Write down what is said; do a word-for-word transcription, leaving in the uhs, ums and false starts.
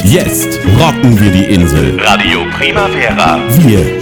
Jetzt rocken wir die Insel. Radio Primavera. Wir